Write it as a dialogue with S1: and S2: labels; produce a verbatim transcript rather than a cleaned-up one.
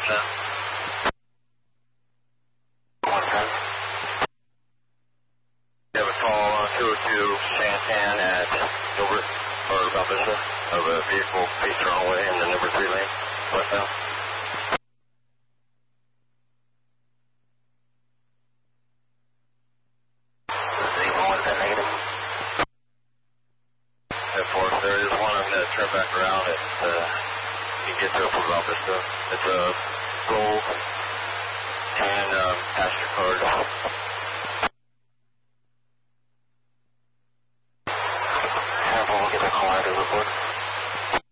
S1: now. One time. You have a call on two oh two Santan at Gilbert, or Val Vista, of a vehicle faced the wrong way in the number three lane, westbound. Is anyone with that negative? At four, there is one. I'm going to turn back around at, uh, you can get to it from Val Vista. It's a gold and um, passenger card.